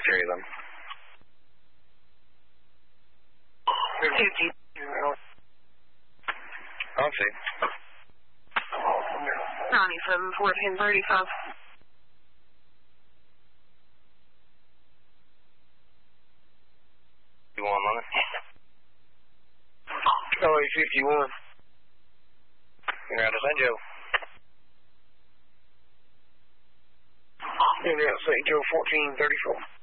carry them. 50. I'll see. 97, 1435. You want on it? LA 51. You're out of St. Joe. And St. Joe 1434.